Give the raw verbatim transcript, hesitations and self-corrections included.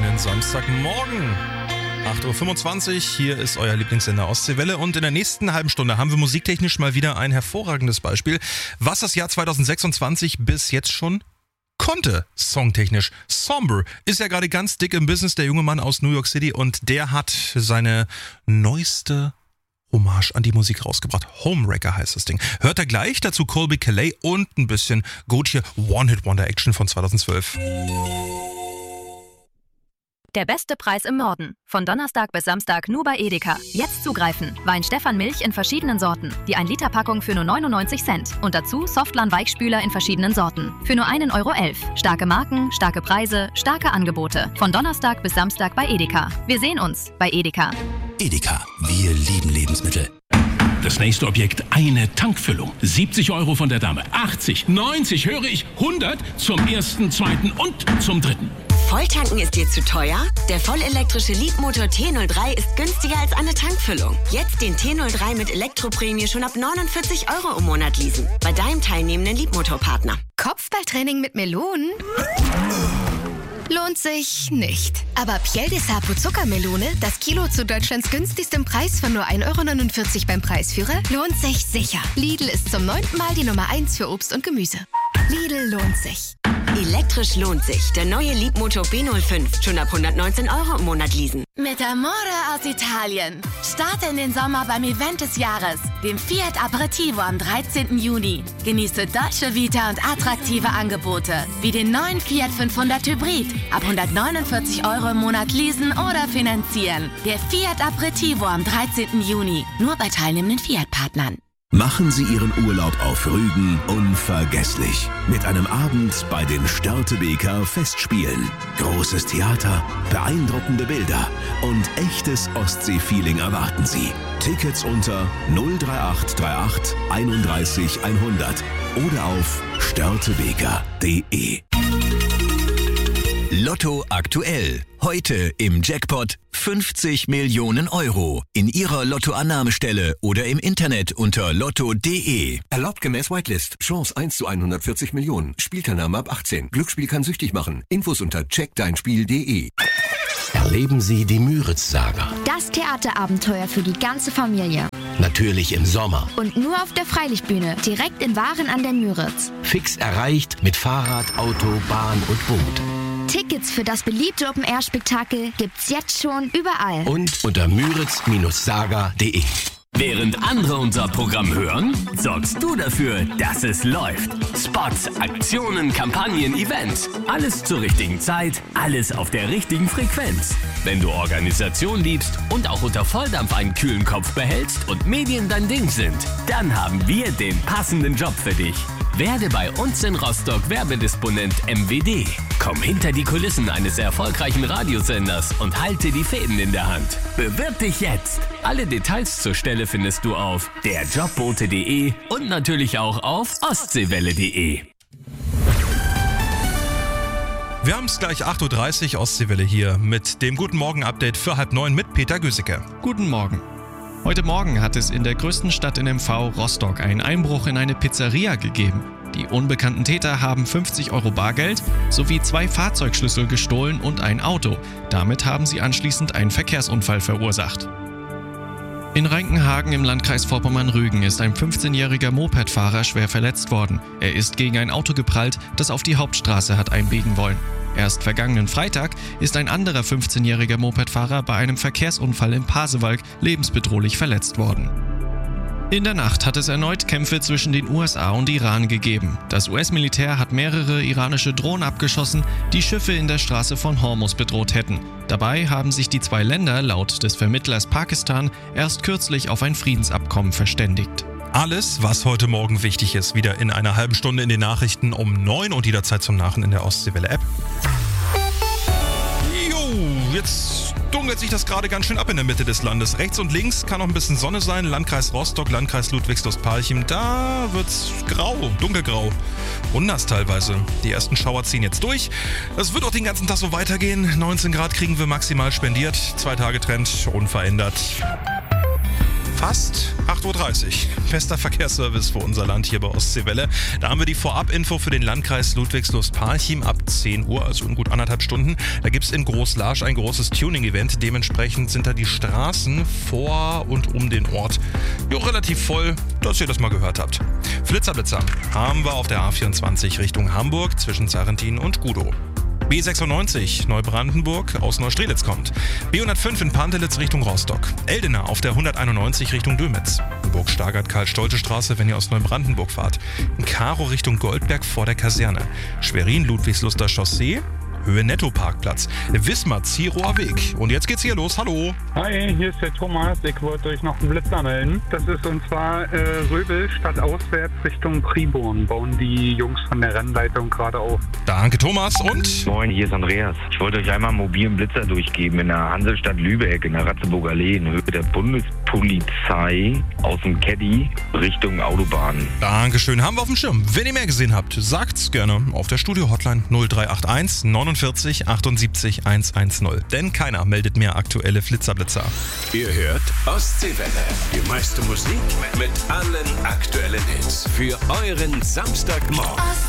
schönen Samstagmorgen. acht Uhr fünfundzwanzig, hier ist euer Lieblingssender Ostseewelle und in der nächsten halben Stunde haben wir musiktechnisch mal wieder ein hervorragendes Beispiel, was das Jahr zweitausendsechsundzwanzig bis jetzt schon konnte, songtechnisch. Somber ist ja gerade ganz dick im Business, der junge Mann aus New York City, und der hat seine neueste Hommage an die Musik rausgebracht. Homewrecker heißt das Ding. Hört er gleich, dazu Colby Calais und ein bisschen Gotye One-Hit-Wonder-Action von zweitausendzwölf. Der beste Preis im Norden. Von Donnerstag bis Samstag nur bei Edeka. Jetzt zugreifen. Wein Stefan Milch in verschiedenen Sorten. Die ein Liter Packung für nur neunundneunzig Cent. Und dazu Softlan Weichspüler in verschiedenen Sorten. Für nur einen Euro elf. Starke Marken, starke Preise, starke Angebote. Von Donnerstag bis Samstag bei Edeka. Wir sehen uns bei Edeka. Edeka, wir lieben Lebensmittel. Das nächste Objekt, eine Tankfüllung. siebzig Euro von der Dame. achtzig, neunzig, höre ich, hundert zum ersten, zweiten und zum dritten. Volltanken ist dir zu teuer? Der vollelektrische Leapmotor T null drei ist günstiger als eine Tankfüllung. Jetzt den T null drei mit Elektroprämie schon ab neunundvierzig Euro im Monat leasen. Bei deinem teilnehmenden Leapmotor-Partner. Kopfballtraining mit Melonen? Lohnt sich nicht. Aber Piel de Sapo Zuckermelone, das Kilo zu Deutschlands günstigstem Preis von nur ein Euro neunundvierzig beim Preisführer, lohnt sich sicher. Lidl ist zum neunten Mal die Nummer eins für Obst und Gemüse. Lidl lohnt sich. Elektrisch lohnt sich. Der neue Leapmotor B null fünf. Schon ab hundertneunzehn Euro im Monat leasen. Mit Amore aus Italien. Starte in den Sommer beim Event des Jahres, dem Fiat Aperitivo am dreizehnten Juni. Genieße deutsche Vita und attraktive Angebote, wie den neuen Fiat fünfhundert Hybrid. Ab hundertneunundvierzig Euro im Monat leasen oder finanzieren. Der Fiat Aperitivo am dreizehnten Juni. Nur bei teilnehmenden Fiat-Partnern. Machen Sie Ihren Urlaub auf Rügen unvergesslich. Mit einem Abend bei den Störtebeker Festspielen. Großes Theater, beeindruckende Bilder und echtes Ostsee-Feeling erwarten Sie. Tickets unter null drei acht drei acht einunddreißig hundert oder auf störtebeker punkt de. Lotto aktuell. Heute im Jackpot fünfzig Millionen Euro. In Ihrer Lottoannahmestelle oder im Internet unter lotto punkt de. Erlaubt gemäß Whitelist. Chance eins zu hundertvierzig Millionen. Spielteilnahme ab achtzehn. Glücksspiel kann süchtig machen. Infos unter check dein spiel punkt de. Erleben Sie die Müritz-Saga. Das Theaterabenteuer für die ganze Familie. Natürlich im Sommer. Und nur auf der Freilichtbühne, direkt in Waren an der Müritz. Fix erreicht mit Fahrrad, Auto, Bahn und Boot. Tickets für das beliebte Open-Air-Spektakel gibt's jetzt schon überall. Und unter müritz Saga punkt de. Während andere unser Programm hören, sorgst du dafür, dass es läuft. Spots, Aktionen, Kampagnen, Events. Alles zur richtigen Zeit, alles auf der richtigen Frequenz. Wenn du Organisation liebst und auch unter Volldampf einen kühlen Kopf behältst und Medien dein Ding sind, dann haben wir den passenden Job für dich. Werde bei uns in Rostock Werbedisponent M W D. Komm hinter die Kulissen eines erfolgreichen Radiosenders und halte die Fäden in der Hand. Bewirb dich jetzt. Alle Details zur Stelle findest du auf der jobbote punkt de und natürlich auch auf ostseewelle punkt de. Wir haben es gleich acht Uhr dreißig, Ostseewelle hier mit dem Guten Morgen-Update für halb neun mit Peter Gösicke. Guten Morgen. Heute Morgen hat es in der größten Stadt in M V, Rostock, einen Einbruch in eine Pizzeria gegeben. Die unbekannten Täter haben fünfzig Euro Bargeld sowie zwei Fahrzeugschlüssel gestohlen und ein Auto. Damit haben sie anschließend einen Verkehrsunfall verursacht. In Reinkenhagen im Landkreis Vorpommern-Rügen ist ein fünfzehnjähriger Mopedfahrer schwer verletzt worden. Er ist gegen ein Auto geprallt, das auf die Hauptstraße hat einbiegen wollen. Erst vergangenen Freitag ist ein anderer fünfzehnjähriger Mopedfahrer bei einem Verkehrsunfall in Pasewalk lebensbedrohlich verletzt worden. In der Nacht hat es erneut Kämpfe zwischen den U S A und Iran gegeben. Das U S-Militär hat mehrere iranische Drohnen abgeschossen, die Schiffe in der Straße von Hormuz bedroht hätten. Dabei haben sich die zwei Länder laut des Vermittlers Pakistan erst kürzlich auf ein Friedensabkommen verständigt. Alles, was heute Morgen wichtig ist, wieder in einer halben Stunde in den Nachrichten um neun und jederzeit zum Nachhören in der Ostseewelle-App. Jo, jetzt dunkelt sich das gerade ganz schön ab in der Mitte des Landes. Rechts und links kann noch ein bisschen Sonne sein. Landkreis Rostock, Landkreis Ludwigslust-Parchim, da wird's grau, dunkelgrau. Und nass teilweise. Die ersten Schauer ziehen jetzt durch. Das wird auch den ganzen Tag so weitergehen. neunzehn Grad kriegen wir maximal spendiert. Zwei Tage Trend unverändert. Fast acht Uhr dreißig. Bester Verkehrsservice für unser Land hier bei Ostseewelle. Da haben wir die Vorab-Info für den Landkreis Ludwigslust-Parchim ab zehn Uhr, also in gut anderthalb Stunden. Da gibt es in Großlarsch ein großes Tuning-Event. Dementsprechend sind da die Straßen vor und um den Ort jo, relativ voll, dass ihr das mal gehört habt. Flitzerblitzer haben wir auf der A vierundzwanzig Richtung Hamburg zwischen Sarrentin und Gudow. B sechsundneunzig Neubrandenburg aus Neustrelitz kommt. B hundertfünf in Pantelitz Richtung Rostock. Eldena auf der hunderteinundneunzig Richtung Dömitz. Burg-Stargard-Karl-Stolte-Straße, wenn ihr aus Neubrandenburg fahrt. In Karo Richtung Goldberg vor der Kaserne. Schwerin-Ludwigsluster Chaussee. Höhe Netto-Parkplatz. Wismar-Zierower Weg. Und jetzt geht's hier los. Hallo. Hi, hier ist der Thomas. Ich wollte euch noch einen Blitzer melden. Das ist und zwar äh, Röbel stadtauswärts Richtung Priborn. Bauen die Jungs von der Rennleitung gerade auf. Danke, Thomas. Und? Moin, hier ist Andreas. Ich wollte euch einmal einen mobilen Blitzer durchgeben in der Hansestadt Lübeck in der Ratzeburger Allee in Höhe der Bundespolizei aus dem Caddy Richtung Autobahn. Dankeschön. Haben wir auf dem Schirm. Wenn ihr mehr gesehen habt, sagt's gerne auf der Studio-Hotline null drei acht eins neunundvierzig achtundsiebzig hundertzehn. Denn keiner meldet mehr aktuelle Flitzerblitzer. Ihr hört Ostseewelle. Die meiste Musik mit allen aktuellen Hits. Für euren Samstagmorgen.